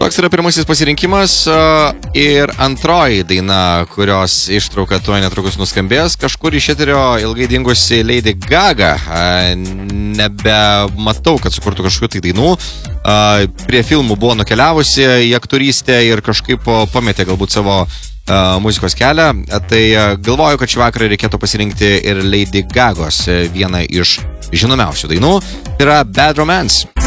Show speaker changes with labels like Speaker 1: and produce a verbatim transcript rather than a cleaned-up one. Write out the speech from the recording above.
Speaker 1: toks yra pirmasis pasirinkimas ir antroji daina, kurios ištrauka tuoj netrukus nuskambės, kažkur iš eterio ilgai dingusi Lady Gaga. Nebematau, kad sukurtų kažkokių tai dainų. Prie filmų buvo nukeliavusi į aktorystę ir kažkaip pametė galbūt savo muzikos kelią. Tai galvoju, kad šį vakarą reikėtų pasirinkti ir Lady Gagos vieną iš žinomiausių dainų. Tai yra Bad Romance.